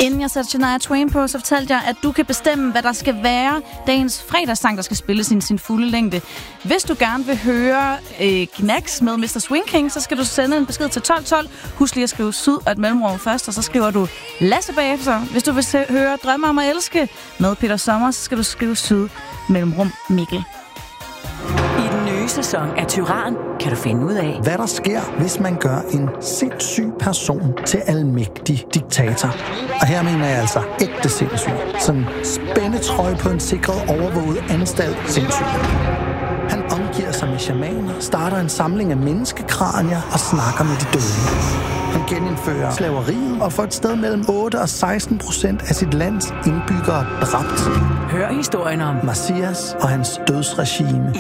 Inden jeg satte Shania Twain på, så fortalte jeg, at du kan bestemme, hvad der skal være dagens fredagssang, der skal spilles i sin fulde længde. Hvis du gerne vil høre Knacks med Mr. Swing King, så skal du sende en besked til 1212. Husk lige at skrive Syd og et mellemrum først, og så skriver du Lasse bagefter. Hvis du vil høre Drømme om at elske med Peter Sommer, så skal du skrive Syd mellemrum Mikkel. I den nye sæson af Tyran kan du finde ud af, hvad der sker, hvis man gør en sindssyg person til almægtig diktator. Og her mener jeg altså ægte sindssyg. Sådan spændetrøje på en sikret overvåget anstalt sindssyg. Han omgiver sig med shamaner, starter en samling af menneskekranier og snakker med de døde. Han genindfører slaveriet og får et sted mellem 8 og 16% af sit lands indbyggere dræbt. hør historien om Messias og hans dødsregime.